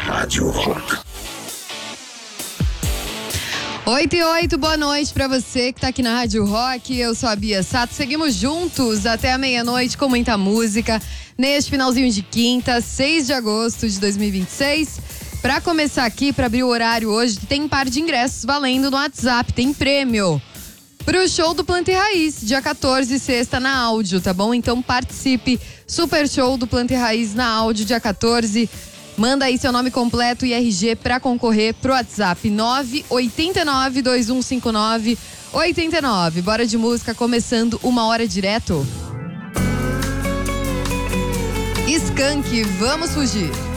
Rádio Rock. 8h08, boa noite pra você que tá aqui na Rádio Rock. Eu sou a Bia Sato. Seguimos juntos até a meia-noite com muita música. Neste finalzinho de quinta, 6 de agosto de 2026. Pra começar aqui, pra abrir o horário hoje, tem um par de ingressos valendo no WhatsApp. Tem prêmio pro show do Planta e Raiz, dia 14, sexta, na Áudio, tá bom? Então participe. Super show do Planta e Raiz na Áudio, dia 14. Manda aí seu nome completo e RG pra concorrer pro WhatsApp 989-2159-89. Bora de música, começando uma hora direto. Skank, vamos fugir.